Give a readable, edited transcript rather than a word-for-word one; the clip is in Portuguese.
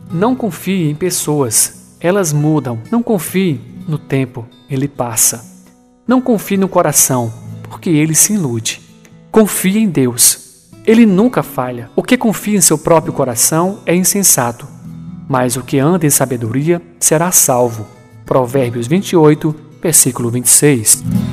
Não confie em pessoas, elas mudam. Não confie no tempo, ele passa. Não confie no coração, porque ele se ilude. Confie em Deus, ele nunca falha. O que confia em seu próprio coração é insensato, mas o que anda em sabedoria será salvo. Provérbios 28, versículo 26.